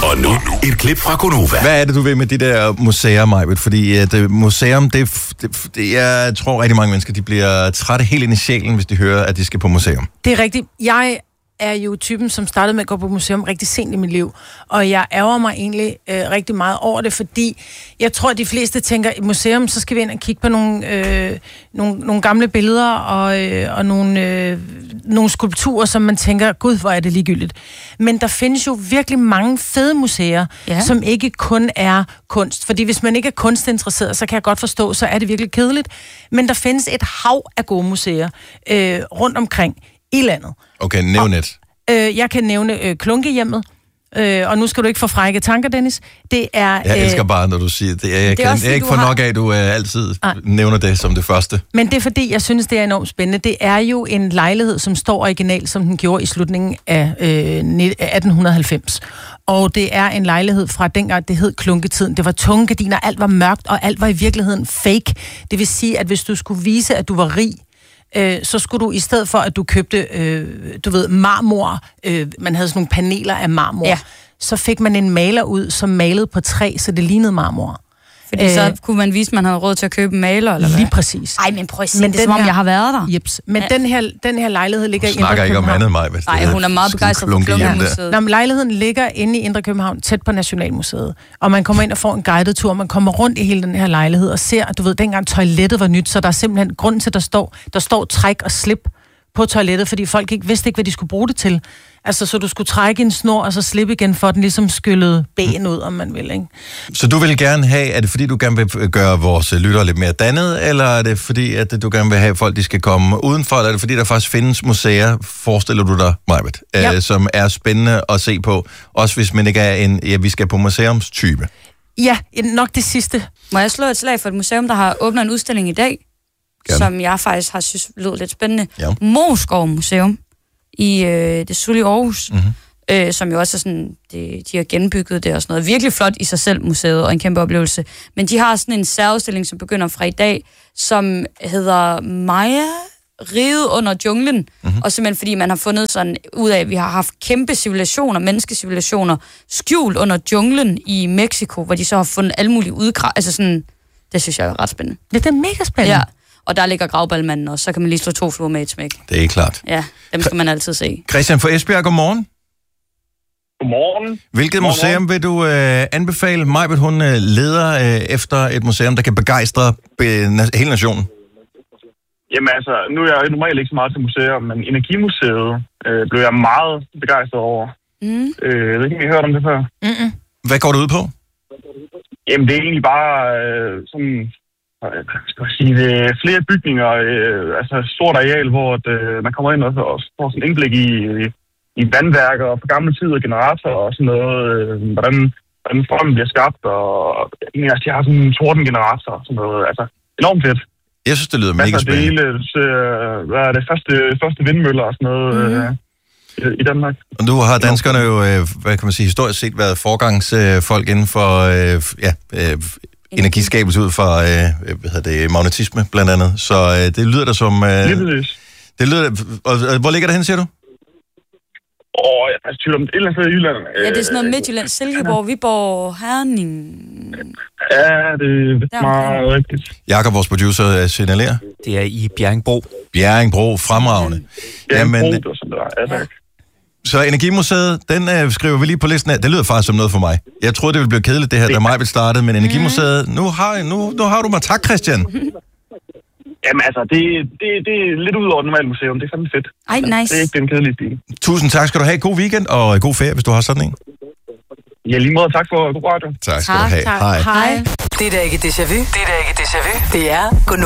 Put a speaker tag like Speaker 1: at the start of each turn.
Speaker 1: Og nu et klip fra Gonova.
Speaker 2: Hvad er det, du vil med de der museer, Majbet? Fordi et museum, jeg tror rigtig mange mennesker, de bliver trætte helt ind i sjælen, hvis de hører, at de skal på museum.
Speaker 3: Det er rigtigt. Jeg er jo typen, som startede med at gå på museum rigtig sent i mit liv. Og jeg ærger mig egentlig rigtig meget over det, fordi jeg tror, at de fleste tænker, i museum, så skal vi ind og kigge på nogle gamle billeder og nogle skulpturer, som man tænker, gud, hvor er det ligegyldigt. Men der findes jo virkelig mange fede museer, som ikke kun er kunst. Fordi hvis man ikke er kunstinteresseret, så kan jeg godt forstå, så er det virkelig kedeligt. Men der findes et hav af gode museer rundt omkring i landet.
Speaker 2: Okay, nævn et.
Speaker 3: Jeg kan nævne Klunkehjemmet, og nu skal du ikke få frække tanker, Dennis. Det er...
Speaker 2: Jeg elsker bare, når du siger det. Jeg kan ikke få nok af, at du altid nævner det som det første.
Speaker 3: Men det er fordi, jeg synes, det er enormt spændende. Det er jo en lejlighed, som står original, som den gjorde i slutningen af 1890. Og det er en lejlighed fra dengang, det hed klunketiden. Det var tunge gardiner, alt var mørkt, og alt var i virkeligheden fake. Det vil sige, at hvis du skulle vise, at du var rig, så skulle du, i stedet for at du købte, marmor, man havde sådan nogle paneler af marmor, så fik man en maler ud, som malede på træ, så det lignede marmor.
Speaker 4: Fordi så kunne man vise, at man havde råd til at købe en maler, eller hvad?
Speaker 3: Lige præcis.
Speaker 4: Ej, men prøv at se, det er som om, jeg har været der.
Speaker 3: Jeps. Men den her lejlighed ligger i Indre København.
Speaker 2: Snakker ikke om andet, Maja.
Speaker 4: Nej, hun er meget begejstret for Klunkemuseet.
Speaker 3: Nå, men lejligheden ligger inde i Indre København, tæt på Nationalmuseet. Og man kommer ind og får en guided tur, man kommer rundt i hele den her lejlighed og ser, du ved, dengang toilettet var nyt, så der er simpelthen grunden til, der står træk og slip på toilettet, fordi folk vidste ikke, hvad de skulle bruge det til. Altså, så du skulle trække en snor, og så slippe igen, for den ligesom skyllede ben ud, om man vil, ikke?
Speaker 2: Så du vil gerne have, er det fordi, du gerne vil gøre vores lyttere lidt mere dannet, eller er det fordi, at du gerne vil have folk, de skal komme udenfor, eller er det fordi, der faktisk findes museer, forestiller du dig, Majbet, som er spændende at se på, også hvis man ikke er vi skal på museumstype?
Speaker 3: Ja, nok det sidste.
Speaker 4: Må jeg slå et slag for et museum, der har åbnet en udstilling i dag, som jeg faktisk har synes lød lidt spændende. Ja. Moskov Museum i det sydlige Aarhus, som jo også er sådan, de har genbygget det og sådan noget. Virkelig flot i sig selv, museet, og en kæmpe oplevelse. Men de har sådan en særudstilling, som begynder fra i dag, som hedder Maya riget under junglen, og simpelthen fordi man har fundet sådan ud af, at vi har haft kæmpe civilisationer, menneskecivilisationer, skjult under junglen i Mexico, hvor de så har fundet alle mulige udgrav. Altså sådan, det synes jeg er ret spændende.
Speaker 3: Ja, det er mega spændende.
Speaker 4: Ja. Og der ligger gravballmanden også, så kan man lige slå 2 fluer med et smæk.
Speaker 2: Det er klart.
Speaker 4: Ja, dem skal man altid se.
Speaker 2: Christian fra Esbjerg, godmorgen.
Speaker 5: Godmorgen.
Speaker 2: Hvilket museum vil du anbefale? Majbet, hun leder efter et museum, der kan begejstre hele nationen.
Speaker 5: Jamen altså, nu er jeg normalt ikke så meget til museer, men Energimuseet blev jeg meget begejstret over. Jeg ved ikke, om I har hørt om det før.
Speaker 2: Hvad går det ud på?
Speaker 5: Jamen, det er egentlig bare sådan... det er flere bygninger, altså et stort areal, hvor man kommer ind og får sådan en indblik i vandværker og for gamle tider, generatorer og sådan noget, hvordan strømmen bliver skabt, og de har sådan en tordengenerator og sådan noget, altså enormt fedt.
Speaker 2: Jeg synes, det lyder mega spændende.
Speaker 5: Hvad er det, første vindmøller og sådan noget i Danmark. Og
Speaker 2: nu har danskerne jo, hvad kan man sige, historisk set været forgangsfolk inden for, energiskabelse ud fra magnetisme blandt andet. Så det lyder der som... det lyder, og hvor ligger det hen, siger du?
Speaker 5: Jeg tvivler om et eller andet sted i Jylland.
Speaker 4: Ja, det er sådan noget Midtjylland, Silkeborg, Viborg, Herning.
Speaker 5: Ja, det er meget rigtigt.
Speaker 2: Jakob, vores producer, signalerer.
Speaker 6: Det er i Bjerringbro.
Speaker 2: Bjerringbro, fremragende.
Speaker 5: Bjerringbro, sådan der. Ja, tak.
Speaker 2: Så Energimuseet, den skriver vi lige på listen af. Det lyder faktisk som noget for mig. Jeg troede, det ville blive kedeligt, det her, da mig ville starte, men Energimuseet, nu har du mig. Tak, Christian.
Speaker 5: Jamen altså, det er lidt ud over et normalt museum. Det er fandme fedt.
Speaker 4: Ej, nice.
Speaker 5: Det er ikke den kedelige stil.
Speaker 2: Tusind tak. Skal du have god weekend og god ferie, hvis du har sådan en.
Speaker 5: Ja, lige måde. Tak for god radio.
Speaker 2: Tak skal du have.
Speaker 3: Hej.
Speaker 7: Det er da ikke déjà vu. Det er